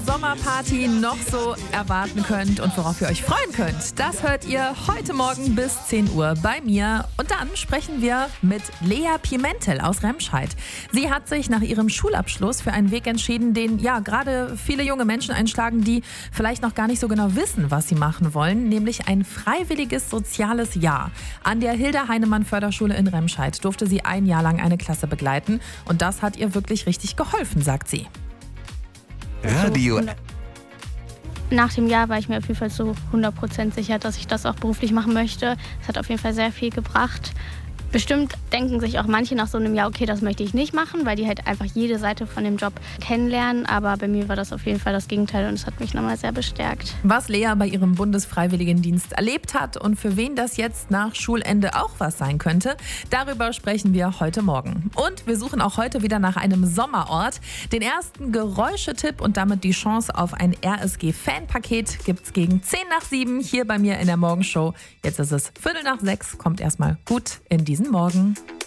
Sommerparty noch so erwarten könnt und worauf ihr euch freuen könnt, das hört ihr heute Morgen bis 10 Uhr bei mir. Und dann sprechen wir mit Lea Pimentel aus Remscheid. Sie hat sich nach ihrem Schulabschluss für einen Weg entschieden, den ja gerade viele junge Menschen einschlagen, die vielleicht noch gar nicht so genau wissen, was sie machen wollen, nämlich ein freiwilliges soziales Jahr. An der Hilda-Heinemann-Förderschule in Remscheid durfte sie ein Jahr lang eine Klasse begleiten und das hat ihr wirklich richtig geholfen, sagt sie. Radio. Nach dem Jahr war ich mir auf jeden Fall zu 100% sicher, dass ich das auch beruflich machen möchte. Es hat auf jeden Fall sehr viel gebracht. Bestimmt denken sich auch manche nach so einem Jahr, okay, das möchte ich nicht machen, weil die halt einfach jede Seite von dem Job kennenlernen. Aber bei mir war das auf jeden Fall das Gegenteil und es hat mich nochmal sehr bestärkt. Was Lea bei ihrem Bundesfreiwilligendienst erlebt hat und für wen das jetzt nach Schulende auch was sein könnte, darüber sprechen wir heute Morgen. Und wir suchen auch heute wieder nach einem Sommerort. Den ersten Geräuschetipp und damit die Chance auf ein RSG-Fanpaket gibt's gegen 7:10 hier bei mir in der Morgenshow. Jetzt ist es 5:45, kommt erstmal gut in diesen Morgen.